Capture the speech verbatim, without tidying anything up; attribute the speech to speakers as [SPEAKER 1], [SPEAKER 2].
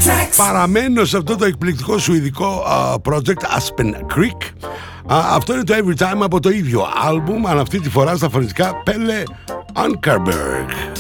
[SPEAKER 1] Παραμένω σε αυτό το εκπληκτικό σουηδικό uh, project Aspen Creek. uh, Αυτό είναι το Every Time από το ίδιο άλμπουμ, αλλά αυτή τη φορά στα φωνητικά Pelle Ankarberg.